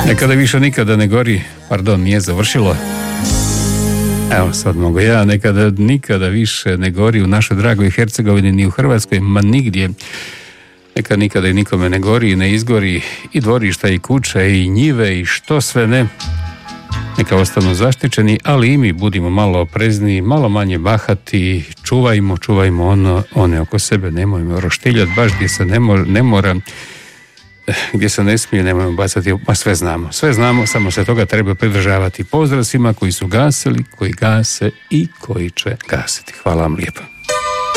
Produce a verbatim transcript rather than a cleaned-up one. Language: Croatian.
Nekada više nikada ne gori, pardon, nije završilo. Evo sad mogu ja, nekada nikada više ne gori u našoj dragoj Hercegovini ni u Hrvatskoj, ma nigdje. Neka nikada i nikome ne gori i ne izgori i dvorišta i kuće i njive i što sve ne. Neka ostanu zaštićeni, ali i mi budimo malo oprezniji, malo manje bahati, čuvajmo, čuvajmo ono, one oko sebe, nemojmo roštiljati baš gdje se ne, mo- ne mora, gdje se ne smije, nemojmo bacati, pa sve znamo, sve znamo, samo se toga treba pridržavati. Pozdrav svima koji su gasili, koji gase i koji će gasiti. Hvala vam lijepo.